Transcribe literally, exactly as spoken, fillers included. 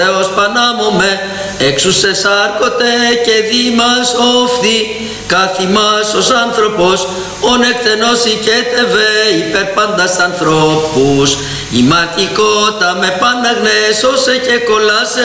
Θεός πανάμωμε, εξούσε σάρκοτε και δήμας όφθη, κάθημας ως άνθρωπος, ον εκτενός οικέτευε υπέρ πάντας ανθρώπους, η μαρτικότα με πάναγνες όσε και κολλάσε